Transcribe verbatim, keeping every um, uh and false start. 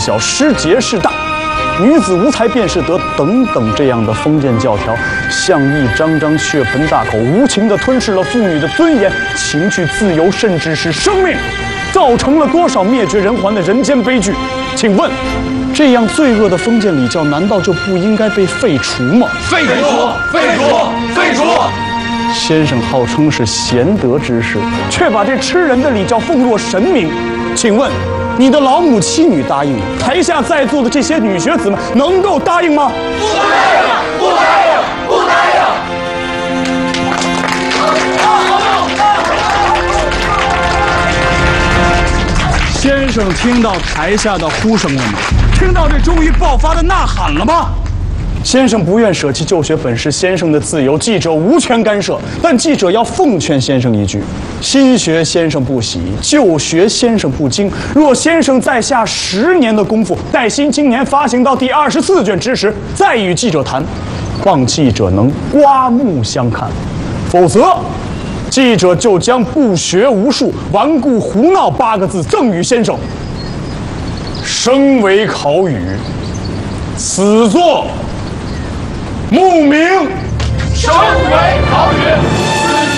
小，失节事大。女子无才便是德等等这样的封建教条，像一张张血盆大口，无情地吞噬了妇女的尊严、情趣、自由，甚至是生命，造成了多少灭绝人寰的人间悲剧？请问，这样罪恶的封建礼教，难道就不应该被废除吗？ 废除！废除！废除！ 先生号称是贤德之士，却把这吃人的礼教奉若神明，请问？你的老母妻女答应了，台下在座的这些女学子们能够答应吗？ 不答应！不答应！不答应！先生听到台下的呼声了吗？听到这终于爆发的呐喊了吗？先生不愿舍弃就学本是先生的自由，记者无权干涉。但记者要奉劝先生一句：新学先生不喜，旧学先生不精。若先生再下十年的功夫，待《新青年》发行到第二十四卷之时，再与记者谈，望记者能刮目相看。否则，记者就将不学无术、顽固胡闹八个字赠予先生。生为考语，死作墓铭。 生为考语。